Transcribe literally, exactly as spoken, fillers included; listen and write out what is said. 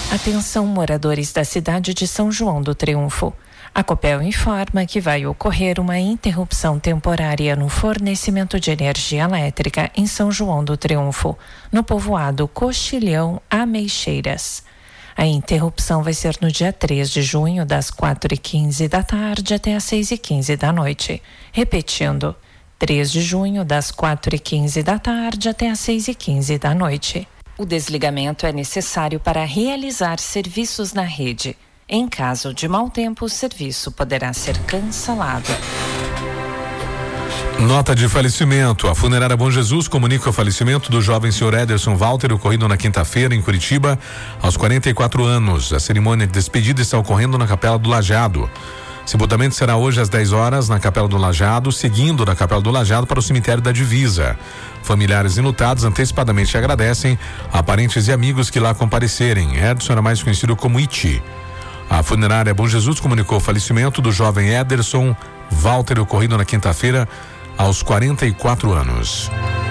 Atenção, moradores da cidade de São João do Triunfo. A Copel informa que vai ocorrer uma interrupção temporária no fornecimento de energia elétrica em São João do Triunfo, no povoado Coxilhão, Ameixeiras. A interrupção vai ser no dia três de junho, das quatro e quinze da tarde até as seis e quinze da noite. Repetindo, três de junho, das quatro e quinze da tarde até as seis e quinze da noite. O desligamento é necessário para realizar serviços na rede. Em caso de mau tempo, o serviço poderá ser cancelado. Nota de falecimento. A Funerária Bom Jesus comunica o falecimento do jovem senhor Ederson Walter, ocorrido na quinta-feira em Curitiba, aos quarenta e quatro anos. A cerimônia de despedida está ocorrendo na Capela do Lajeado. O sepultamento será hoje às dez horas na Capela do Lajeado, seguindo da Capela do Lajeado para o cemitério da Divisa. Familiares enlutados antecipadamente agradecem a parentes e amigos que lá comparecerem. Edson era mais conhecido como Iti. A Funerária Bom Jesus comunicou o falecimento do jovem Ederson Walter, ocorrido na quinta-feira, aos quarenta e quatro anos.